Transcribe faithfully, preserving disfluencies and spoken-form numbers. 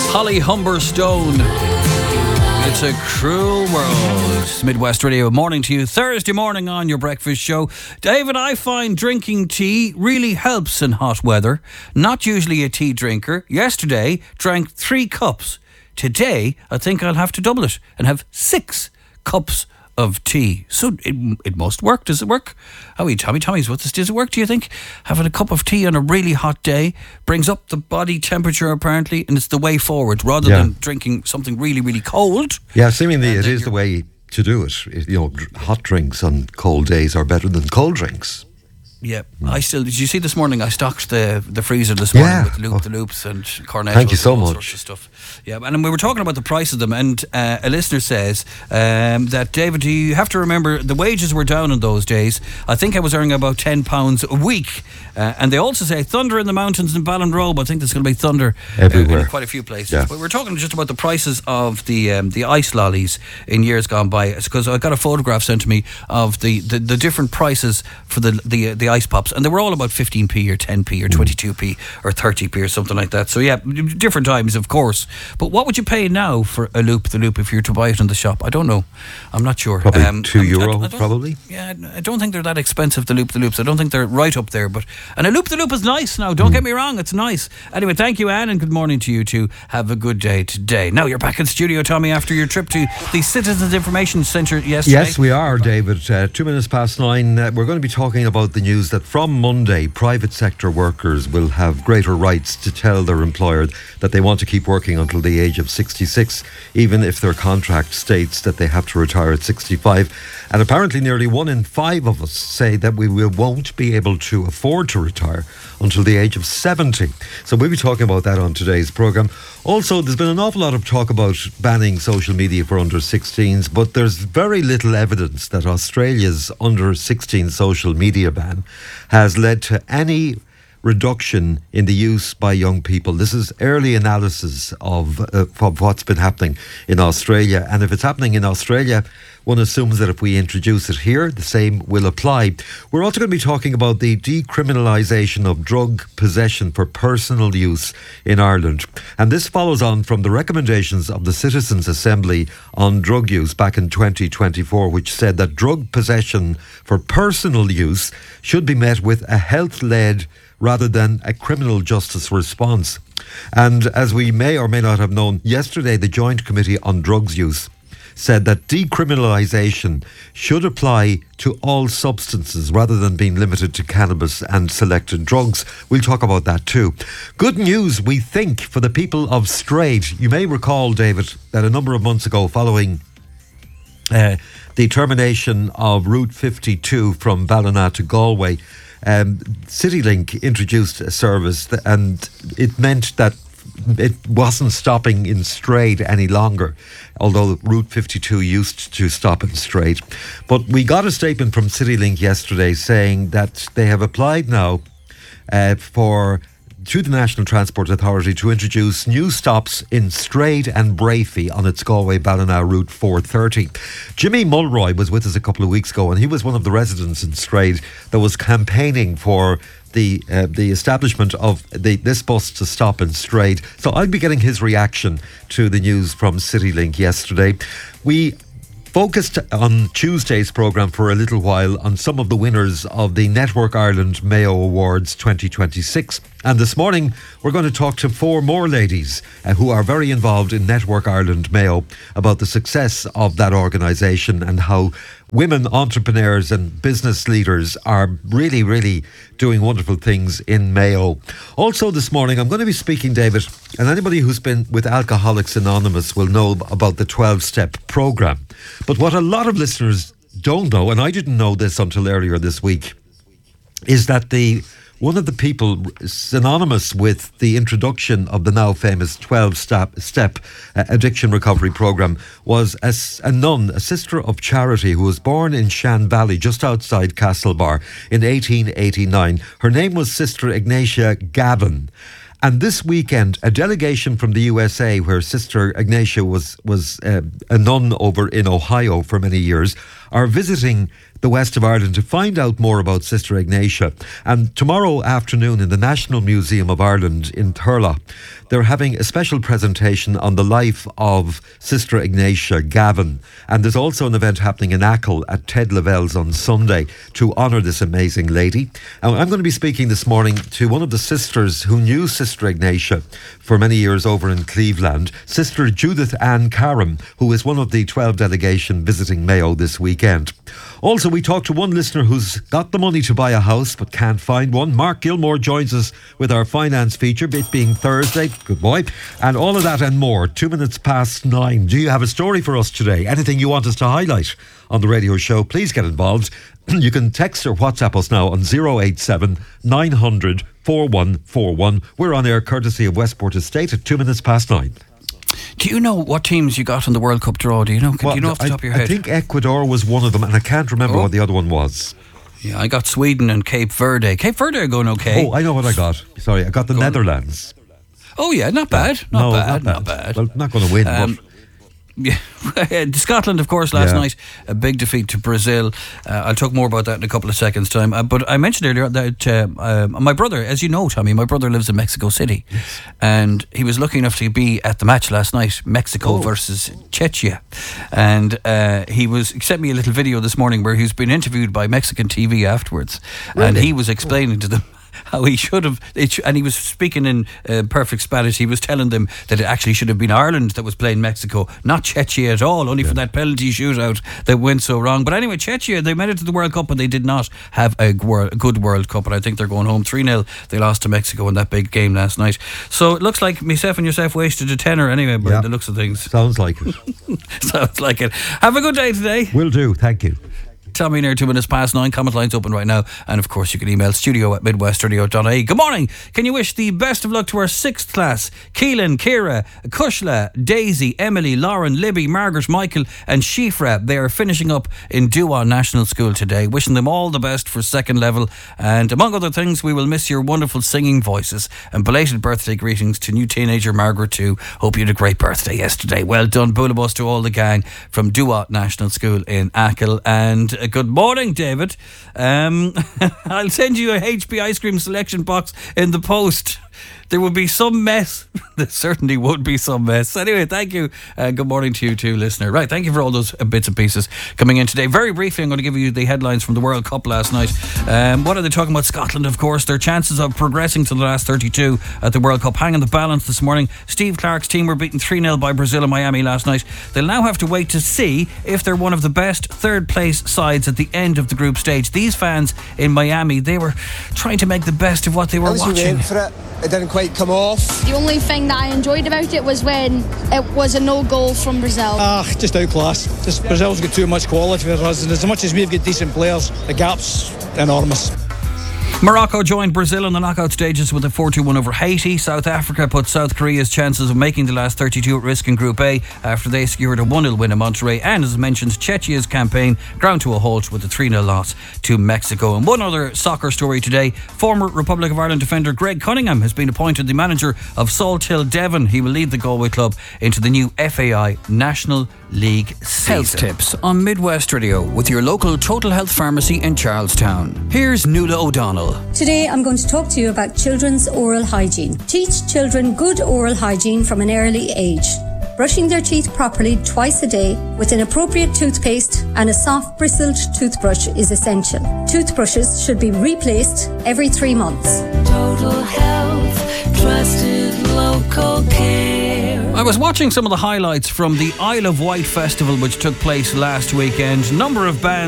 Holly Humberstone. It's a cruel world. It's Midwest Radio. Morning to you. Thursday morning on your breakfast show. David, I find drinking tea really helps in hot weather. Not usually a tea drinker. Yesterday, drank three cups. Today, I think I'll have to double it and have six cups of tea. So it, it must work. Does it work? How are you, Tommy? Tommy's with us. Does it work, do you think? Having a cup of tea on a really hot day brings up the body temperature, apparently, and it's the way forward, rather yeah. than drinking something really, really cold. Yeah, seemingly it is the way to do it. You know, hot drinks on cold days are better than cold drinks. Yeah, mm. I still. Did you see this morning? I stocked the the freezer this morning yeah. with loop oh. the loops and cornettos. Thank you so and all much. Sorts of stuff. Yeah, and we were talking about the price of them, and uh, a listener says um, that David, you have to remember the wages were down in those days. I think I was earning about ten pounds a week, uh, and they also say thunder in the mountains in Ballinrobe. I think there's going to be thunder everywhere, uh, in quite a few places. Yeah. But we're talking just about the prices of the um, the ice lollies in years gone by, because I got a photograph sent to me of the, the, the different prices for the the the ice pops, and they were all about fifteen p or ten p or twenty-two p or thirty p or something like that. So yeah, different times, of course. But what would you pay now for a loop the loop if you were to buy it in the shop? I don't know. I'm not sure. Probably um, two I, euro, I, I probably. Yeah, I don't think they're that expensive, the loop the loops. I don't think they're right up there. But and a loop the loop is nice now. Don't mm. get me wrong, it's nice. Anyway, thank you, Anne, and good morning to you too. Have a good day today. Now you're back in studio, Tommy, after your trip to the Citizens Information Centre yesterday. Yes, we are, David. Uh, two minutes past nine. Uh, we're going to be talking about the news that from Monday, private sector workers will have greater rights to tell their employer that they want to keep working until the age of sixty-six, even if their contract states that they have to retire at sixty-five. And apparently nearly one in five of us say that we will, won't be able to afford to retire until the age of seventy. So we'll be talking about that on today's programme. Also, there's been an awful lot of talk about banning social media for under sixteens, but there's very little evidence that Australia's under sixteen social media ban has led to any reduction in the use by young people. This is early analysis of, uh, of what's been happening in Australia. And if it's happening in Australia, one assumes that if we introduce it here, the same will apply. We're also going to be talking about the decriminalisation of drug possession for personal use in Ireland. And this follows on from the recommendations of the Citizens' Assembly on drug use back in twenty twenty-four, which said that drug possession for personal use should be met with a health-led rather than a criminal justice response. And as we may or may not have known, yesterday the Joint Committee on Drugs Use said that decriminalisation should apply to all substances rather than being limited to cannabis and selected drugs. We'll talk about that too. Good news, we think, for the people of Straight. You may recall, David, that a number of months ago, following uh, the termination of Route fifty-two from Ballina to Galway, Um, CityLink introduced a service th- and it meant that it wasn't stopping in Straight any longer, although Route fifty-two used to stop in Straight. But we got a statement from CityLink yesterday saying that they have applied now uh, for to the National Transport Authority to introduce new stops in Straight and Brafey on its Galway-Ballina Route four thirty. Jimmy Mulroy was with us a couple of weeks ago, and he was one of the residents in Straight that was campaigning for the uh, the establishment of the, this bus to stop in Straight. So I'll be getting his reaction to the news from CityLink yesterday. We focused on Tuesday's programme for a little while on some of the winners of the Network Ireland Mayo Awards twenty twenty-six. And this morning we're going to talk to four more ladies uh, who are very involved in Network Ireland Mayo about the success of that organisation and how women entrepreneurs and business leaders are really, really doing wonderful things in Mayo. Also this morning I'm going to be speaking, David, and anybody who's been with Alcoholics Anonymous will know about the twelve-step programme. But what a lot of listeners don't know, and I didn't know this until earlier this week, is that the one of the people synonymous with the introduction of the now famous twelve-step step, uh, addiction recovery programme was a, a nun, a sister of charity, who was born in Shan Valley, just outside Castlebar, in eighteen eighty-nine. Her name was Sister Ignatia Gavin. And this weekend, a delegation from the U S A, where Sister Ignatia was was uh, a nun over in Ohio for many years, are visiting the west of Ireland to find out more about Sister Ignatia. And tomorrow afternoon in the National Museum of Ireland in Thurles, they're having a special presentation on the life of Sister Ignatia Gavin. And there's also an event happening in Achill at Ted Lavelle's on Sunday to honour this amazing lady. And I'm going to be speaking this morning to one of the sisters who knew Sister Ignatia for many years over in Cleveland, Sister Judith Ann Karam, who is one of the twelve delegation visiting Mayo this weekend. Also, we talked to one listener who's got the money to buy a house but can't find one. Mark Gilmore joins us with our finance feature, it being Thursday. Good boy. And all of that and more. Two minutes past nine. Do you have a story for us today? Anything you want us to highlight on the radio show? Please get involved. You can text or WhatsApp us now on oh eight seven, nine hundred, four one four one. We're on air courtesy of Westport Estate at two minutes past nine. Do you know what teams you got in the World Cup draw? Do you know? Well, do you know off the I, top of your head? I think Ecuador was one of them, and I can't remember Oh. what the other one was. Yeah, I got Sweden and Cape Verde. Cape Verde are going okay. Oh, I know what I got. Sorry, I got the Go on. Netherlands. Oh, yeah, not bad. Not no, bad. not Not bad. bad. Well, not going to win, Um, but... Yeah, Scotland, of course, last Yeah. night, a big defeat to Brazil. Uh, I'll talk more about that in a couple of seconds' time. Uh, but I mentioned earlier that uh, uh, my brother, as you know, Tommy, my brother lives in Mexico City, and he was lucky enough to be at the match last night, Mexico Oh. versus Czechia, and uh, he was he sent me a little video this morning where he's been interviewed by Mexican T V afterwards, and Really? he was explaining to them how he should have, it sh- and he was speaking in uh, perfect Spanish. He was telling them that it actually should have been Ireland that was playing Mexico, not Czechia at all, only for that penalty shootout that went so wrong. But anyway, Czechia, they made it to the World Cup, but they did not have a, wor- a good World Cup, and I think they're going home three nil. They lost to Mexico in that big game last night. So it looks like myself and yourself wasted a tenner anyway, by Yeah. the looks of things. Sounds like it. Sounds like it. Have a good day today. Will do, thank you. Tommy near two minutes past nine. Comment lines open right now. And of course, you can email studio at midwestradio dot I E. Good morning. Can you wish the best of luck to our sixth class? Keelan, Kira, Kushla, Daisy, Emily, Lauren, Libby, Margaret, Michael, and Shifra. They are finishing up in Duan National School today. Wishing them all the best for second level. And among other things, we will miss your wonderful singing voices. And belated birthday greetings to new teenager Margaret too. Hope you had a great birthday yesterday. Well done. Bullabus to all the gang from Duat National School in Achill. And uh, good morning, David. Um, I'll send you a H P ice cream selection box in the post. There will be some mess. There certainly would be some mess. Anyway, thank you. Uh, good morning to you too, listener. Right, thank you for all those uh, bits and pieces coming in today. Very briefly, I'm going to give you the headlines from the World Cup last night. Um, what are they talking about? Scotland, of course. Their chances of progressing to the last thirty-two at the World Cup hang in the balance this morning. Steve Clark's team were beaten three nil by Brazil in Miami last night. They'll now have to wait to see if they're one of the best third place sides at the end of the group stage. These fans in Miami, they were trying to make the best of what they were At least we watching. went for it. It didn't quite come off. The only thing that I enjoyed about it was when it was a no goal from Brazil. Ah, just outclassed. Just Brazil's got too much quality for us, and as much as we've got decent players, the gap's enormous. Morocco joined Brazil in the knockout stages with a four two win over Haiti. South Africa put South Korea's chances of making the last thirty-two at risk in Group A after they secured a one nil win in Monterrey. And as mentioned, Czechia's campaign ground to a halt with a three nil loss to Mexico. And one other soccer story today. Former Republic of Ireland defender Greg Cunningham has been appointed the manager of Salthill Devon. He will lead the Galway club into the new F A I National League season. Health tips on Midwest Radio with your local Total Health Pharmacy in Charlestown. Here's Nuala O'Donnell. Today I'm going to talk to you about children's oral hygiene. Teach children good oral hygiene from an early age. Brushing their teeth properly twice a day with an appropriate toothpaste and a soft bristled toothbrush is essential. Toothbrushes should be replaced every three months. Total Health, trusted local care. I was watching some of the highlights from the Isle of Wight Festival, which took place last weekend. Number of bands